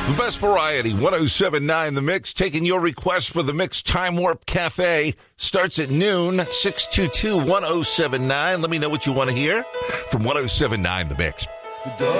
The best variety, 107.9 The Mix, taking your request for the Mix Time Warp Cafe. Starts at noon, 622-1079. Let me know what you want to hear from 107.9 The Mix.